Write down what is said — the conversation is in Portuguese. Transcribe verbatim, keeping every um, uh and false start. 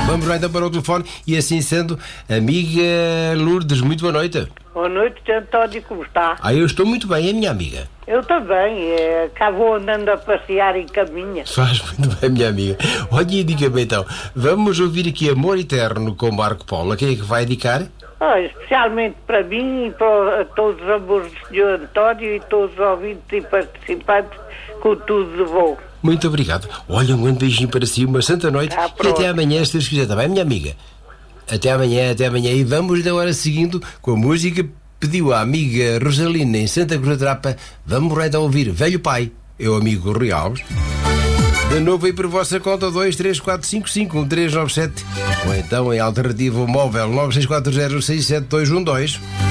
Vamos lá então para o telefone e assim sendo, amiga Lourdes, muito boa noite. Boa noite, António, como está? Ah, eu estou muito bem, é minha amiga. Eu também, é, cá vou andando a passear em caminha. Faz muito bem, minha amiga. Olha, e diga-me então, vamos ouvir aqui Amor Eterno com Marco Paulo. Quem é que vai indicar? Ah, especialmente para mim e para todos os amores do senhor António e todos os ouvintes e participantes, com tudo de bom. Muito obrigado. Olha, um grande beijinho para si, uma santa noite Ah, e até amanhã, se Deus quiser, está bem, minha amiga? Até amanhã, até amanhã. E vamos da hora seguindo com a música que pediu a amiga Rosalina em Santa Cruz da Trapa. Vamos lá então ouvir Velho Pai, eu amigo Rui Alves. De novo aí por vossa conta dois três quatro cinco cinco um três nove sete ou então em alternativo móvel nove seis quatro zero seis sete dois um dois.